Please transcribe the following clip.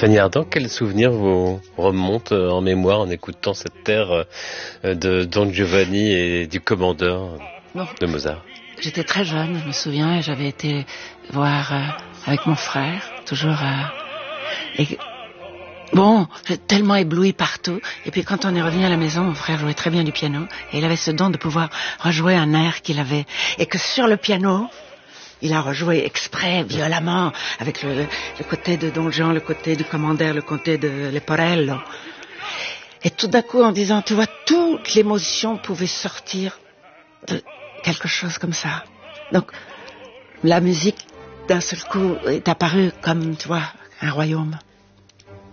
Fanny Ardant, quel souvenir vous remonte en mémoire en écoutant cette terre de Don Giovanni et du Commandeur de Mozart? J'étais très jeune, je me souviens, et j'avais été voir avec mon frère, toujours... et bon, j'étais tellement ébloui partout. Et puis quand on est revenu à la maison, mon frère jouait très bien du piano, et il avait ce don de pouvoir rejouer un air qu'il avait, et que sur le piano... Il a rejoué exprès, violemment, avec le côté de Don Juan, le côté du Commandeur, le côté de Leporello. Et tout d'un coup, en disant, tu vois, toute l'émotion pouvait sortir de quelque chose comme ça. Donc, la musique, d'un seul coup, est apparue comme, tu vois, un royaume.